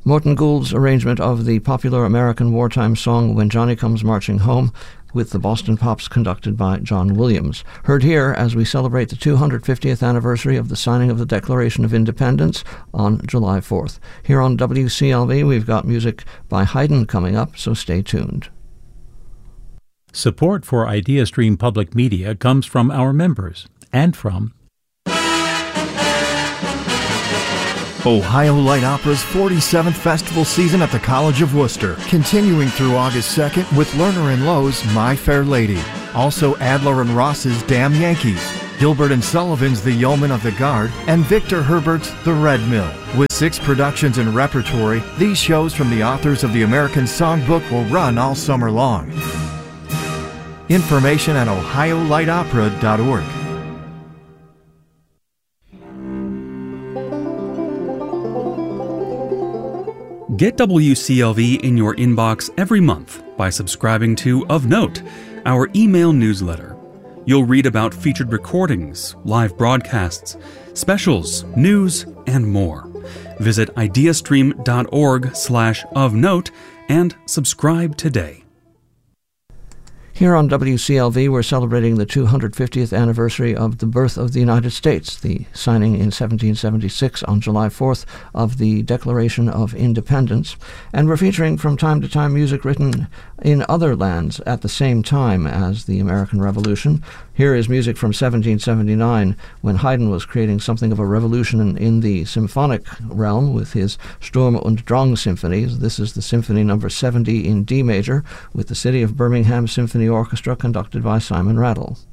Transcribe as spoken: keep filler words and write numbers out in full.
Morton Gould's arrangement of the popular American wartime song When Johnny Comes Marching Home, with the Boston Pops conducted by John Williams. Heard here as we celebrate the two hundred fiftieth anniversary of the signing of the Declaration of Independence on July fourth. Here on W C L V, we've got music by Haydn coming up, so stay tuned. Support for IdeaStream Public Media comes from our members and from Ohio Light Opera's forty-seventh festival season at the College of Worcester, continuing through August second with Lerner and Lowe's My Fair Lady. Also Adler and Ross's Damn Yankees, Gilbert and Sullivan's The Yeoman of the Guard, and Victor Herbert's The Red Mill. With six productions in repertory, these shows from the authors of the American Songbook will run all summer long. Information at ohio light opera dot org. Get W C L V in your inbox every month by subscribing to Of Note, our email newsletter. You'll read about featured recordings, live broadcasts, specials, news, and more. Visit ideastream.org slash of note and subscribe today. Here on W C L V, we're celebrating the two hundred fiftieth anniversary of the birth of the United States, the signing in seventeen seventy-six on July fourth of the Declaration of Independence. And we're featuring from time to time music written in other lands at the same time as the American Revolution. Here is music from seventeen seventy-nine, when Haydn was creating something of a revolution in, in the symphonic realm with his Sturm und Drang symphonies. This is the Symphony Number seventy in D major, with the City of Birmingham Symphony Orchestra conducted by Simon Rattle.